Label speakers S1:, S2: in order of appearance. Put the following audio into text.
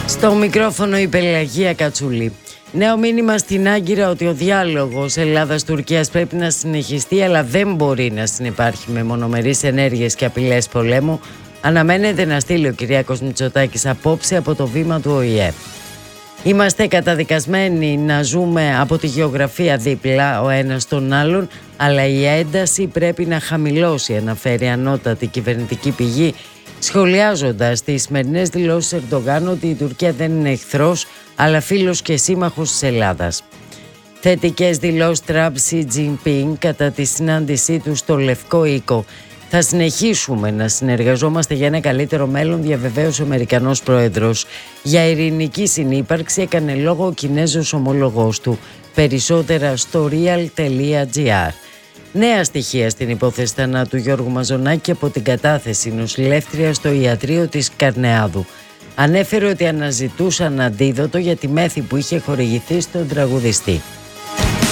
S1: Στο μικρόφωνο η Πελαγία Κατσούλη. Νέο μήνυμα στην Άγκυρα ότι ο διάλογος Ελλάδας-Τουρκίας πρέπει να συνεχιστεί, αλλά δεν μπορεί να συνυπάρχει με μονομερείς ενέργειες και απειλές πολέμου. Αναμένεται να στείλει ο Κυριάκος Μητσοτάκης απόψε από το βήμα του ΟΗΕ. Είμαστε καταδικασμένοι να ζούμε από τη γεωγραφία δίπλα ο ένας τον άλλον, αλλά η ένταση πρέπει να χαμηλώσει, αναφέρει ανώτατη κυβερνητική πηγή, σχολιάζοντας τις σημερινές δηλώσεις Ερντογάν ότι η Τουρκία δεν είναι εχθρός, αλλά φίλος και σύμμαχος της Ελλάδας. Θετικές δηλώσεις Τραμπ Σι Τζινπίνγκ κατά τη συνάντησή του στο Λευκό Οίκο. Θα συνεχίσουμε να συνεργαζόμαστε για ένα καλύτερο μέλλον, διαβεβαίωσε ο Αμερικανός πρόεδρος. Για ειρηνική συνύπαρξη έκανε λόγο ο Κινέζος ομολογός του. Περισσότερα στο real.gr. Νέα στοιχεία στην υπόθεση θανάτου Γιώργου Μαζονάκη από την κατάθεση νοσηλεύτρια στο ιατρείο της Καρνεάδου. Ανέφερε ότι αναζητούσαν αντίδοτο για τη μέθη που είχε χορηγηθεί στον τραγουδιστή.